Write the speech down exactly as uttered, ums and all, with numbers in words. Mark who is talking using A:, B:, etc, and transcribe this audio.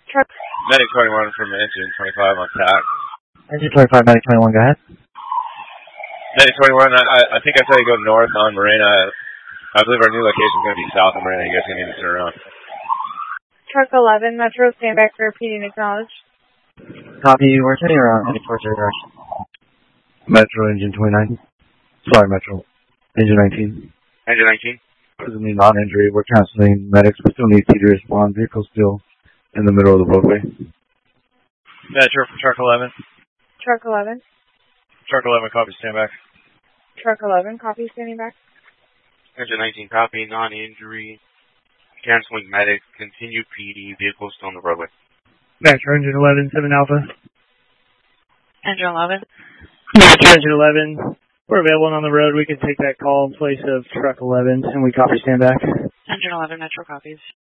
A: Truck.
B: Medic twenty-one from engine twenty-five on T A C.
C: Engine twenty-five, Medic twenty-one, go ahead.
B: Medic twenty-one, I, I think I saw you go north on Marina. I believe our new location is going to be south of Marina. You guys are going to need to turn around.
A: Truck eleven, Metro, stand back for repeating acknowledge.
C: Copy, we're turning around, heading towards your direction.
D: Metro, engine twenty-nine. Sorry, Metro. Engine nineteen.
B: Engine nineteen.
D: This is a non-injury. We're canceling medics. We still need T to respond. Vehicle still in the middle of the roadway.
B: Metro for truck eleven.
A: Truck eleven.
B: Truck eleven, copy, stand back.
A: Truck eleven, copy, standing back.
B: Engine nineteen, copy, non-injury. Canceling medic. Continue P D. Vehicle still on the roadway.
E: Metro, engine eleven, seven Alpha.
A: Engine eleven.
E: Metro, engine eleven. We're available and on the road. We can take that call in place of truck eleven, and we copy stand back.
A: Engine eleven, Metro copies.